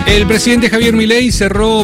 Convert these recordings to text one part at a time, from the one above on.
El presidente Javier Milei cerró,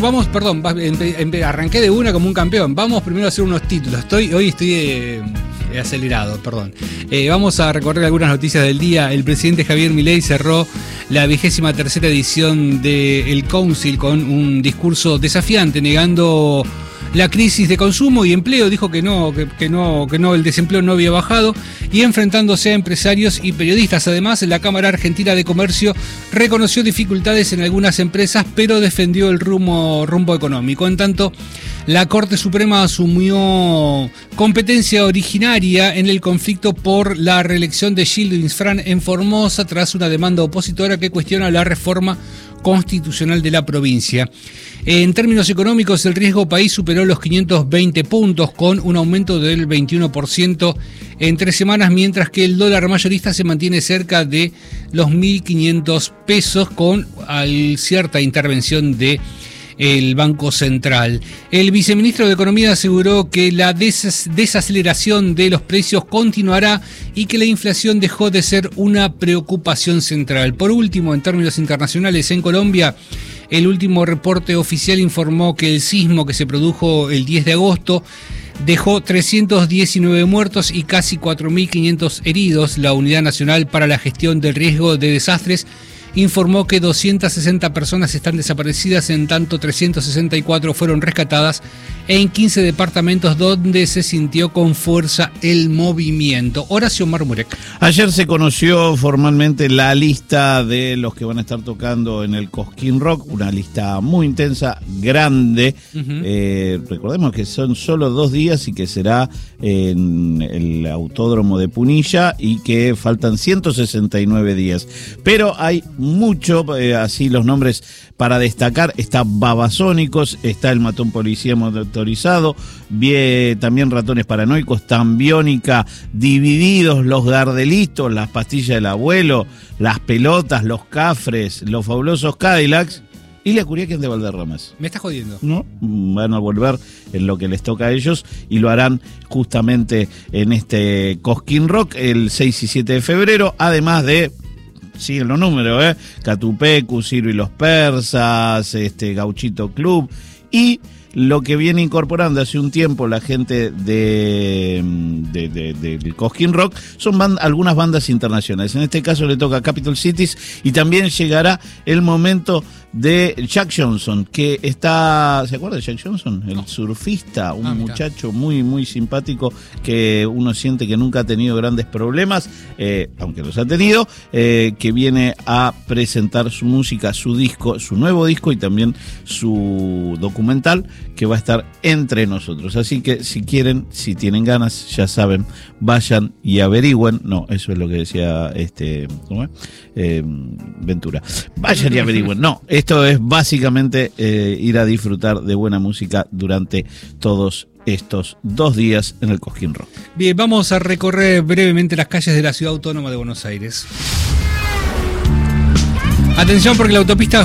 arranqué de una como un campeón. Vamos primero a hacer unos títulos. Hoy estoy acelerado, perdón. Vamos a recorrer algunas noticias del día. El presidente Javier Milei cerró la 23ª edición del Council con un discurso desafiante, negando la crisis de consumo y empleo. Dijo que no, el desempleo no había bajado, y enfrentándose a empresarios y periodistas. Además, la Cámara Argentina de Comercio reconoció dificultades en algunas empresas, pero defendió el rumbo económico. En tanto, la Corte Suprema asumió competencia originaria en el conflicto por la reelección de Gildo Insfrán en Formosa tras una demanda opositora que cuestiona la reforma constitucional de la provincia. En términos económicos, el riesgo país superó los 520 puntos con un aumento del 21% en 3 semanas, mientras que el dólar mayorista se mantiene cerca de los 1.500 pesos con cierta intervención de el Banco Central. El viceministro de Economía aseguró que la desaceleración de los precios continuará y que la inflación dejó de ser una preocupación central. Por último, en términos internacionales, en Colombia, el último reporte oficial informó que el sismo que se produjo el 10 de agosto dejó 319 muertos y casi 4.500 heridos. La Unidad Nacional para la Gestión del Riesgo de Desastres informó que 260 personas están desaparecidas, en tanto 364 fueron rescatadas en 15 departamentos donde se sintió con fuerza el movimiento. Horacio Marmurek. Ayer se conoció formalmente la lista de los que van a estar tocando en el Cosquín Rock, una lista muy intensa, grande. Recordemos que son solo 2 días y que será en el Autódromo de Punilla y que faltan 169 días. Pero hay mucho, así los nombres para destacar. Está Babasónicos, está el Matón Policía Motorizado, también Ratones Paranoicos, Tambiónica, Divididos, Los Gardelitos, Las Pastillas del Abuelo, Las Pelotas, Los Cafres, Los Fabulosos Cadillacs y la Curiaquien de Valderramas. ¿Me estás jodiendo? No, van a volver en lo que les toca a ellos y lo harán justamente en este Cosquín Rock el 6 y 7 de febrero, además de... siguen los números, Catupecu, Ciro y los Persas, Gauchito Club, y lo que viene incorporando hace un tiempo la gente del Cosquín Rock son algunas bandas internacionales. En este caso le toca a Capital Cities, y también llegará el momento de Jack Johnson, que está... ¿Se acuerda de Jack Johnson? El surfista, un muchacho muy, muy simpático que uno siente que nunca ha tenido grandes problemas, aunque los ha tenido, que viene a presentar su música, su disco, su nuevo disco y también su documental, que va a estar entre nosotros. Así que si quieren, si tienen ganas, ya saben, vayan y averigüen. No, eso es lo que decía ¿cómo es? Ventura. Vayan y averigüen. No, esto es básicamente ir a disfrutar de buena música durante todos estos 2 días en el Cosquín Rock. Bien, vamos a recorrer brevemente las calles de la Ciudad Autónoma de Buenos Aires. Atención, porque la autopista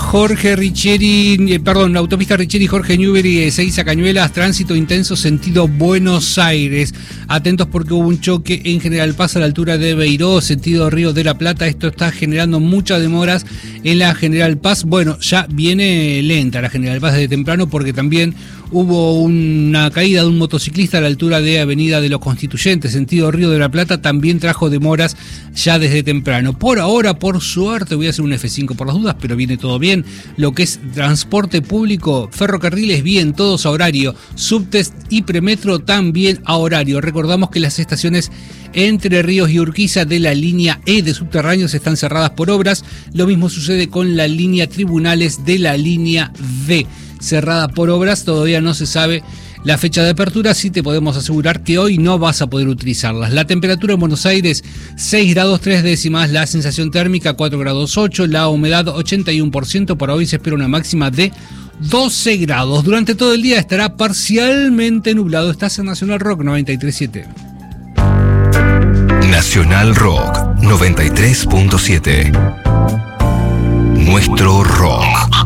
Richeri Jorge Newbery, Ezeiza Cañuelas, tránsito intenso sentido Buenos Aires. Atentos porque hubo un choque en General Paz a la altura de Beiró, sentido Río de la Plata. Esto está generando muchas demoras en la General Paz. Bueno, ya viene lenta la General Paz desde temprano, porque también hubo una caída de un motociclista a la altura de Avenida de los Constituyentes, sentido Río de la Plata, también trajo demoras ya desde temprano. Por ahora, por suerte, voy a hacer un F5 por las dudas, pero viene todo bien. Lo que es transporte público, ferrocarriles bien, todos a horario, subtes y premetro también a horario. Recordamos que las estaciones Entre Ríos y Urquiza de la línea E de subterráneos están cerradas por obras. Lo mismo sucede con la línea Tribunales de la línea D, cerrada por obras. Todavía no se sabe la fecha de apertura, sí te podemos asegurar que hoy no vas a poder utilizarlas. La temperatura en Buenos Aires, 6 grados 3 décimas, la sensación térmica 4 grados 8, la humedad 81%, para hoy se espera una máxima de 12 grados. Durante todo el día estará parcialmente nublado. Estás en Nacional Rock 93.7. Nacional Rock 93.7. Nuestro rock.